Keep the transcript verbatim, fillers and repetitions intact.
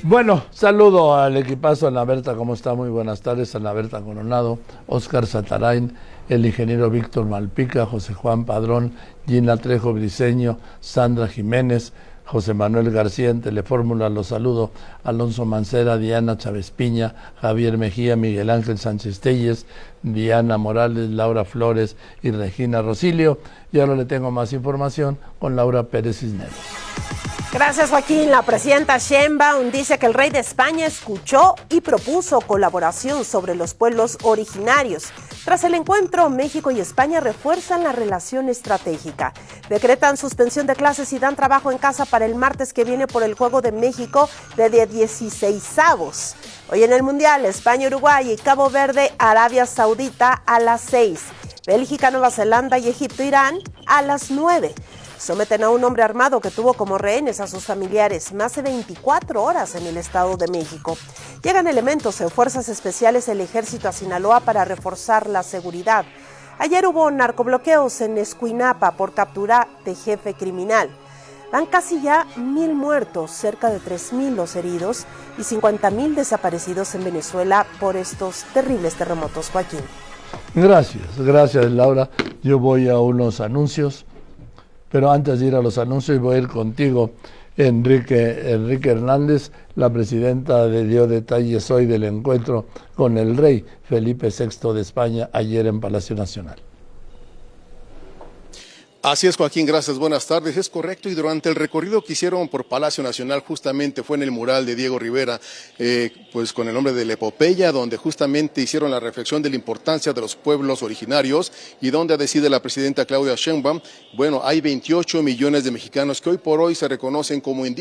Bueno, saludo al equipazo, Ana Berta, ¿cómo está? Muy buenas tardes, Ana Berta Coronado, Óscar Satarain, el ingeniero Víctor Malpica, José Juan Padrón, Gina Trejo Briceño, Sandra Jiménez, José Manuel García en Telefórmula, los saludo, Alonso Mancera, Diana Chávez Piña, Javier Mejía, Miguel Ángel Sánchez Telles, Diana Morales, Laura Flores y Regina Rosilio. Y ahora le tengo más información con Laura Pérez Cisneros. Gracias, Joaquín. La presidenta Sheinbaum dice que el rey de España escuchó y propuso colaboración sobre los pueblos originarios. Tras el encuentro, México y España refuerzan la relación estratégica. Decretan suspensión de clases y dan trabajo en casa para el martes que viene por el Juego de México de dieciseisavos. Hoy en el Mundial, España, Uruguay y Cabo Verde, Arabia Saudita a las seis. Bélgica, Nueva Zelanda y Egipto, Irán a las nueve. Someten a un hombre armado que tuvo como rehenes a sus familiares más de veinticuatro horas en el Estado de México. Llegan elementos de fuerzas especiales del Ejército a Sinaloa para reforzar la seguridad. Ayer hubo narcobloqueos en Escuinapa por captura de jefe criminal. Van casi ya mil muertos, cerca de tres mil los heridos y cincuenta mil desaparecidos en Venezuela por estos terribles terremotos, Joaquín. Gracias, gracias Laura. Yo voy a unos anuncios. Pero antes de ir a los anuncios, voy a ir contigo, Enrique, Enrique Hernández. La presidenta dio detalles hoy del encuentro con el rey Felipe sexto de España ayer en Palacio Nacional. Así es, Joaquín, gracias, buenas tardes, es correcto, y durante el recorrido que hicieron por Palacio Nacional, justamente fue en el mural de Diego Rivera, eh, pues con el nombre de la epopeya, donde justamente hicieron la reflexión de la importancia de los pueblos originarios, y donde decide la presidenta Claudia Sheinbaum, bueno, hay veintiocho millones de mexicanos que hoy por hoy se reconocen como indígenas.